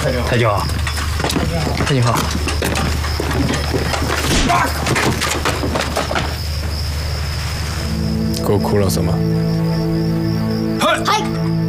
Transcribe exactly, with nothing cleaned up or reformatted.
太君好，太君好。 给我哭了什么？ 嗨。